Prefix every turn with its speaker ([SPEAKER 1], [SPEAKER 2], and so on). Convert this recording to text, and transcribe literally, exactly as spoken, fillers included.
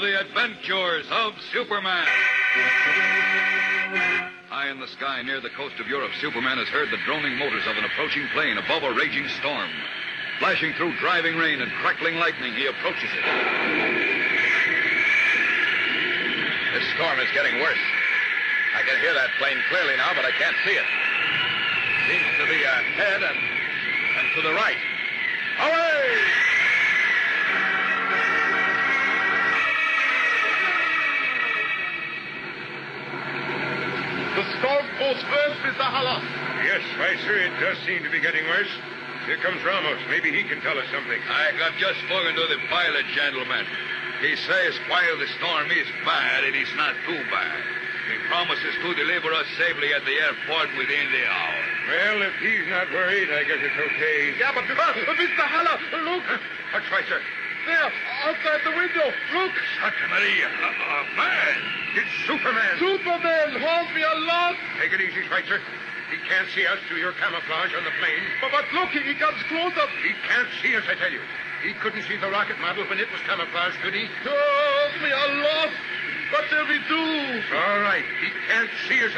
[SPEAKER 1] the adventures of Superman. High in the sky near the coast of Europe, Superman has heard the droning motors of an approaching plane above a raging storm. Flashing through driving rain and crackling lightning, he approaches it.
[SPEAKER 2] This storm is getting worse. I can hear that plane clearly now, but I can't see it. Seems to be ahead and, and to the right. Away!
[SPEAKER 3] The storm goes worse, Mister Haller.
[SPEAKER 4] Yes, Schweitzer, it does seem to be getting worse. Here comes Ramos. Maybe he can tell us something.
[SPEAKER 1] I got just spoken to the pilot, gentlemen. He says while the storm is bad, it is not too bad. He promises to deliver us safely at the airport within the hour.
[SPEAKER 4] Well, if he's not worried, I guess it's okay.
[SPEAKER 3] Yeah, but, uh, Mister Haller, look.
[SPEAKER 4] What, Schweitzer?
[SPEAKER 3] There, outside the window. Look.
[SPEAKER 4] Santa Maria, a, a man. It's Superman.
[SPEAKER 3] Superman, hold me aloft.
[SPEAKER 4] Take it easy, Schweitzer. He can't see us through your camouflage on the plane.
[SPEAKER 3] But, but look, he comes closer.
[SPEAKER 4] He can't see us, I tell you. He couldn't see the rocket model when it was camouflaged, could he?
[SPEAKER 3] Hold me aloft. What shall we do?
[SPEAKER 4] All right. He can't see us